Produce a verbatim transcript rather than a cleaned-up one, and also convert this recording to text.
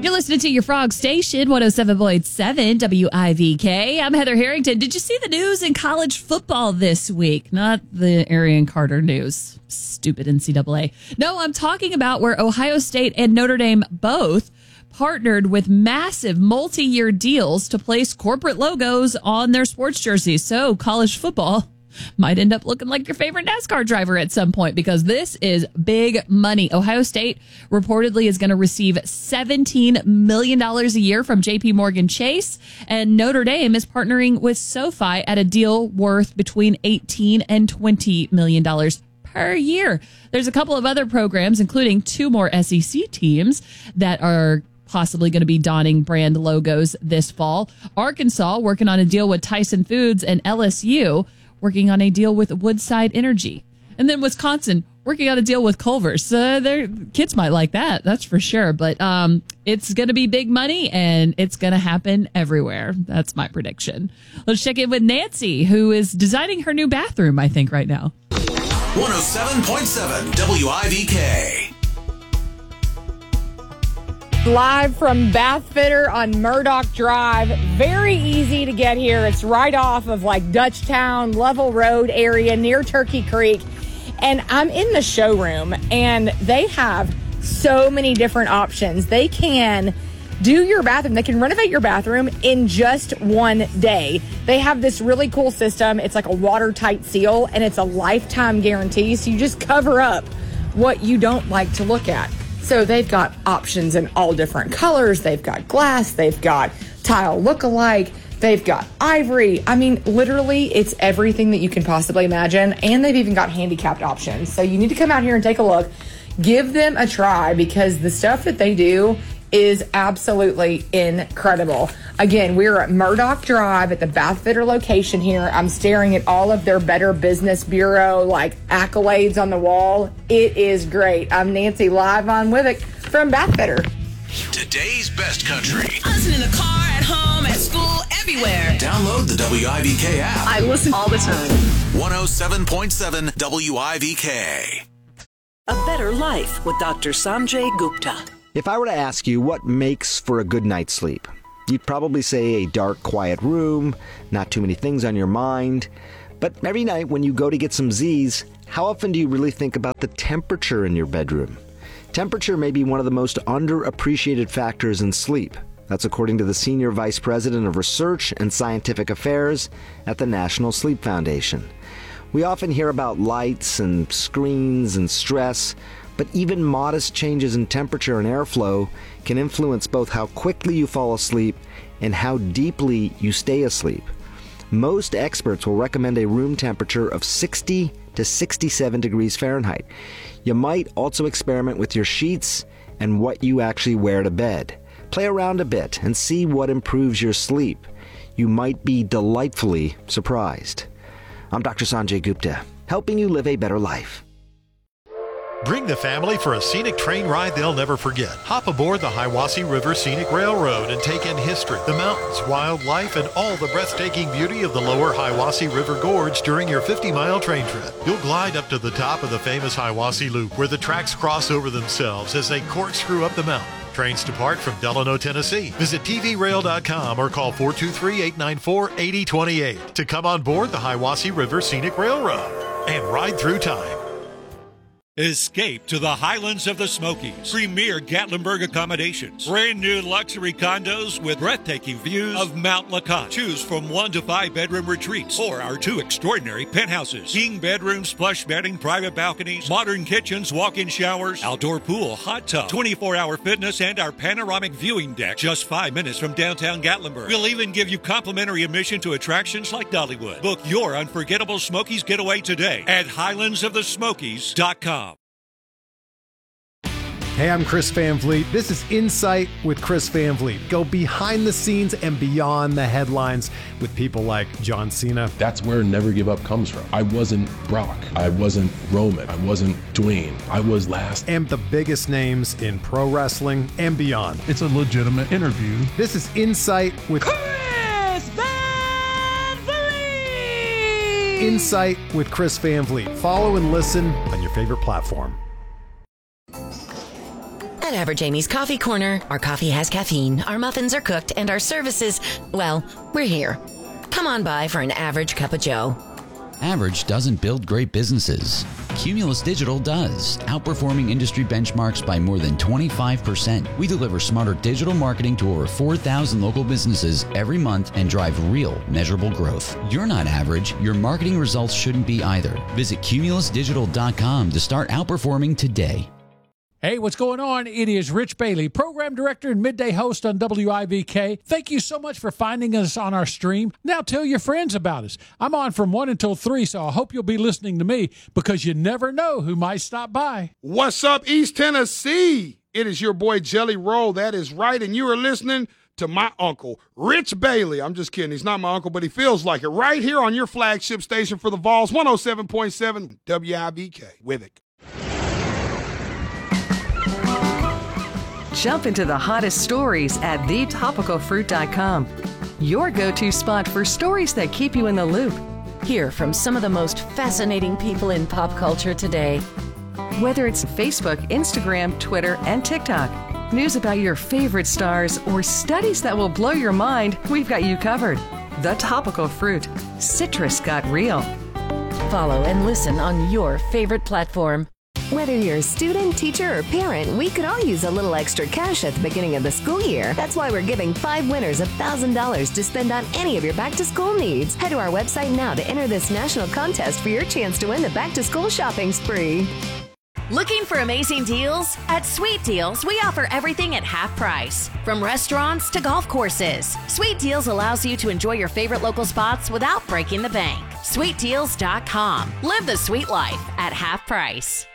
You're listening to your Frog Station, one oh seven point seven W I V K. I'm Heather Harrington. Did you see the news in college football this week? Not the Arian Carter news. Stupid N C double A. No, I'm talking about where Ohio State and Notre Dame both partnered with massive multi-year deals to place corporate logos on their sports jerseys. So college football might end up looking like your favorite NASCAR driver at some point, because this is big money. Ohio State reportedly is going to receive seventeen million dollars a year from J P Morgan Chase, and Notre Dame is partnering with SoFi at a deal worth between eighteen and twenty million dollars per year. There's a couple of other programs, including two more S E C teams, that are possibly going to be donning brand logos this fall. Arkansas working on a deal with Tyson Foods, and L S U working on a deal with Woodside Energy. And then Wisconsin working on a deal with Culver's. Uh, their kids might like that, that's for sure. But um, it's going to be big money, and it's going to happen everywhere. That's my prediction. Let's check in with Nancy, who is designing her new bathroom, I think, right now. one oh seven point seven W I V K. Live from Bath Fitter on Murdoch Drive. Very easy to get here. It's right off of like Dutchtown, Level Road area near Turkey Creek. And I'm in the showroom, and they have so many different options. They can do your bathroom. They can renovate your bathroom in just one day. They have this really cool system. It's like a watertight seal, and it's a lifetime guarantee. So you just cover up what you don't like to look at. So they've got options in all different colors. They've got glass. They've got tile look-alike. They've got ivory. I mean, literally, it's everything that you can possibly imagine. And they've even got handicapped options. So you need to come out here and take a look. Give them a try, because the stuff that they do is absolutely incredible. Again, we're at Murdoch Drive at the Bath Fitter location here. I'm staring at all of their Better Business Bureau like accolades on the wall. It is great. I'm Nancy, live on with it from Bath Fitter. Today's best country. I listen in the car, at home, at school, everywhere. Download the W I V K app. I listen all the time. one oh seven point seven W I V K. A Better Life with Doctor Sanjay Gupta. If I were to ask you what makes for a good night's sleep, you'd probably say a dark, quiet room, not too many things on your mind. But every night when you go to get some Z's, how often do you really think about the temperature in your bedroom? Temperature may be one of the most underappreciated factors in sleep. That's according to the Senior Vice President of Research and Scientific Affairs at the National Sleep Foundation. We often hear about lights and screens and stress, but even modest changes in temperature and airflow can influence both how quickly you fall asleep and how deeply you stay asleep. Most experts will recommend a room temperature of sixty to sixty-seven degrees Fahrenheit. You might also experiment with your sheets and what you actually wear to bed. Play around a bit and see what improves your sleep. You might be delightfully surprised. I'm Doctor Sanjay Gupta, helping you live a better life. Bring the family for a scenic train ride they'll never forget. Hop aboard the Hiwassee River Scenic Railroad and take in history, the mountains, wildlife, and all the breathtaking beauty of the lower Hiwassee River Gorge during your fifty-mile train trip. You'll glide up to the top of the famous Hiwassee Loop, where the tracks cross over themselves as they corkscrew up the mountain. Trains depart from Delano, Tennessee. Visit T V rail dot com or call four two three, eight nine four, eight zero two eight to come on board the Hiwassee River Scenic Railroad and ride through time. Escape to the Highlands of the Smokies. Premier Gatlinburg accommodations. Brand new luxury condos with breathtaking views of Mount LeConte. Choose from one to five bedroom retreats or our two extraordinary penthouses. King bedrooms, plush bedding, private balconies, modern kitchens, walk-in showers, outdoor pool, hot tub, twenty-four hour fitness, and our panoramic viewing deck. Just five minutes from downtown Gatlinburg. We'll even give you complimentary admission to attractions like Dollywood. Book your unforgettable Smokies getaway today at highlands of the smokies dot com. Hey, I'm Chris Van Vliet. This is Insight with Chris Van Vliet. Go behind the scenes and beyond the headlines with people like John Cena. That's where Never Give Up comes from. I wasn't Brock. I wasn't Roman. I wasn't Dwayne. I was last. And the biggest names in pro wrestling and beyond. It's a legitimate interview. This is Insight with Chris Van Vliet. Insight with Chris Van Vliet. Follow and listen on your favorite platform. At Average Amy's Coffee Corner. Our coffee has caffeine, our muffins are cooked, and our services, well, we're here. Come on by for an average cup of joe. Average doesn't build great businesses. Cumulus Digital does, outperforming industry benchmarks by more than twenty-five percent. We deliver smarter digital marketing to over four thousand local businesses every month and drive real, measurable growth. You're not average. Your marketing results shouldn't be either. Visit cumulus digital dot com to start outperforming today. Hey, what's going on? It is Rich Bailey, program director and midday host on W I V K. Thank you so much for finding us on our stream. Now tell your friends about us. I'm on from one until three, so I hope you'll be listening to me because you never know who might stop by. What's up, East Tennessee? It is your boy Jelly Roll. That is right, and you are listening to my uncle, Rich Bailey. I'm just kidding. He's not my uncle, but he feels like it. Right here on your flagship station for the Vols, one oh seven point seven W I V K. With it. Jump into the hottest stories at the topical fruit dot com. Your go-to spot for stories that keep you in the loop. Hear from some of the most fascinating people in pop culture today. Whether it's Facebook, Instagram, Twitter, and TikTok, news about your favorite stars, or studies that will blow your mind, we've got you covered. The Topical Fruit. Citrus got real. Follow and listen on your favorite platform. Whether you're a student, teacher, or parent, we could all use a little extra cash at the beginning of the school year. That's why we're giving five winners one thousand dollars to spend on any of your back-to-school needs. Head to our website now to enter this national contest for your chance to win the back-to-school shopping spree. Looking for amazing deals? At Sweet Deals, we offer everything at half price. From restaurants to golf courses, Sweet Deals allows you to enjoy your favorite local spots without breaking the bank. sweet deals dot com. Live the sweet life at half price.